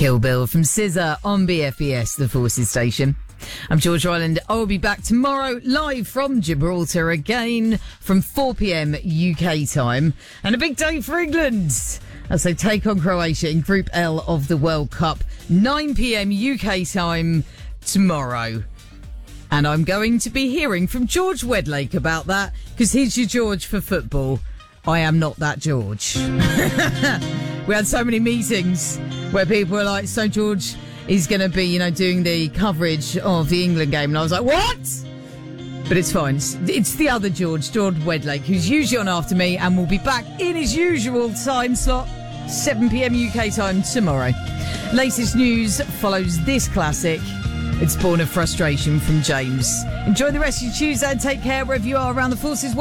Kill Bill from SZA on BFBS, the Forces station. I'm George Ryland. I'll be back tomorrow live from Gibraltar again from 4 p.m. UK time. And a big day for England as they take on Croatia in Group L of the World Cup. 9 p.m. UK time tomorrow. And I'm going to be hearing from George Wedlake about that, because he's your George for football. I am not that George. We had so many meetings where people were like, so George is going to be, doing the coverage of the England game. And I was like, what? But it's fine. It's the other George Wedlake, who's usually on after me and will be back in his usual time slot, 7 p.m. UK time tomorrow. Latest news follows this classic. It's Born of Frustration from James. Enjoy the rest of your Tuesday and take care wherever you are around the Forces.